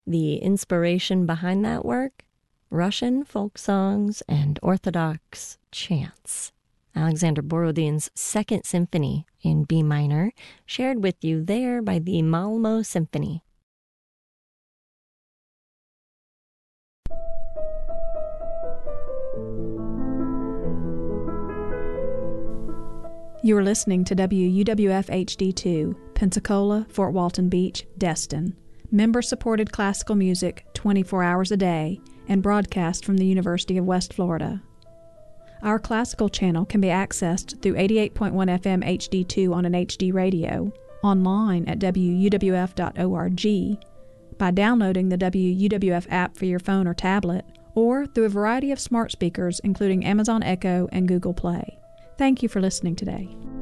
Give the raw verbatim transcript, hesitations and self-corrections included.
The inspiration behind that work? Russian folk songs and Orthodox chants. Alexander Borodin's Second Symphony in B minor, shared with you there by the Malmo Symphony. You are listening to W U W F H D two, Pensacola, Fort Walton Beach, Destin. Member-supported classical music twenty-four hours a day and broadcast from the University of West Florida. Our classical channel can be accessed through eighty-eight point one F M H D two on an H D radio, online at W U W F dot org, by downloading the W U W F app for your phone or tablet, or through a variety of smart speakers including Amazon Echo and Google Play. Thank you for listening today.